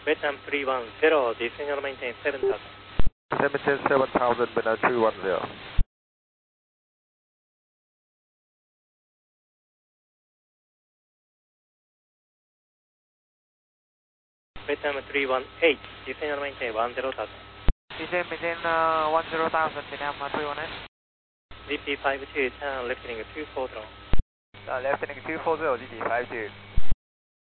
Vietnam 310, descend and maintain 7000. Maintain 7000, Vietnam 310. Vietnam 318, descend and maintain 10,000. Descend maintain 10,000, Vietnam 318. VP52, turn left heading 240. Left heading 240, DT52.